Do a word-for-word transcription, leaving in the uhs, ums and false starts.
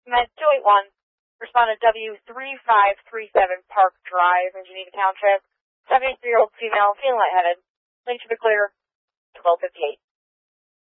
Med two eight one, respond to W three five three seven Park Drive in Geneva Township. seventy-three-year-old female, feeling lightheaded. Link to the clear, twelve fifty-eight.